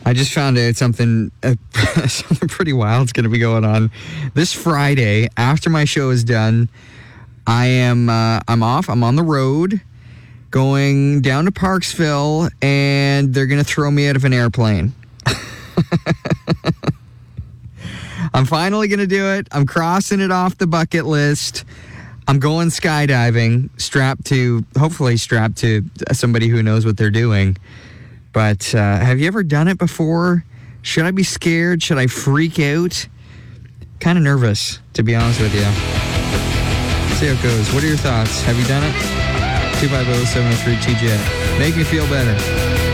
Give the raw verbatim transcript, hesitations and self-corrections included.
I just found out something, uh, something pretty wild's going to be going on this Friday. After my show is done, I am uh, I'm off. I'm on the road, going down to Parksville, and they're going to throw me out of an airplane. I'm finally going to do it. I'm crossing it off the bucket list. I'm going skydiving, strapped to, hopefully strapped to somebody who knows what they're doing. But uh, have you ever done it before? Should I be scared? Should I freak out? Kind of nervous, to be honest with you. See how it goes. What are your thoughts? Have you done it? two five zero, seven oh three T J. Make me feel better.